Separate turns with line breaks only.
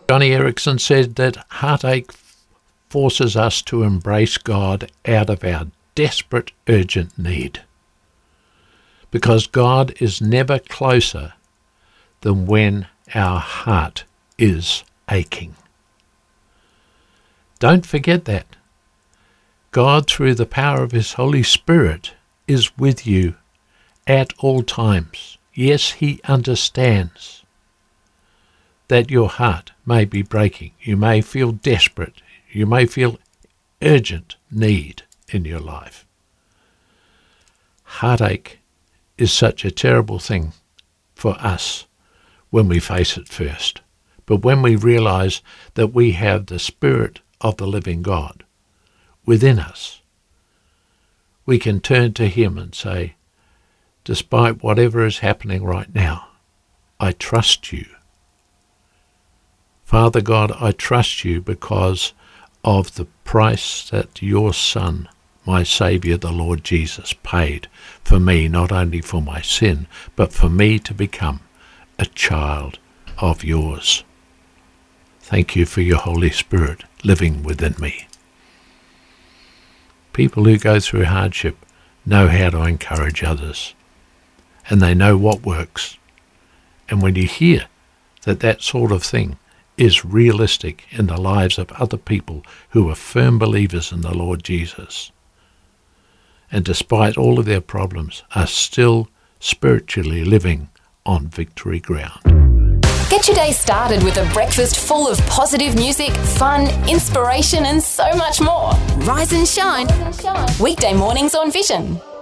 Johnny Erickson said that heartache forces us to embrace God out of our desperate, urgent need. Because God is never closer than when our heart is aching. Don't forget that. God, through the power of His Holy Spirit, is with you at all times. Yes, He understands that your heart may be breaking. You may feel desperate. You may feel urgent need in your life. Heartache is such a terrible thing for us when we face it first. But when we realize that we have the Spirit of the living God within us, we can turn to Him and say, despite whatever is happening right now, I trust you. Father God, I trust you because of the price that your Son, my Saviour, the Lord Jesus, paid for me, not only for my sin, but for me to become a child of yours. Thank you for your Holy Spirit living within me. People who go through hardship know how to encourage others, and they know what works. And when you hear that that sort of thing is realistic in the lives of other people who are firm believers in the Lord Jesus, and despite all of their problems, are still spiritually living on victory ground.
Get your day started with a breakfast full of positive music, fun, inspiration and so much more. Rise and shine. Weekday mornings on Vision.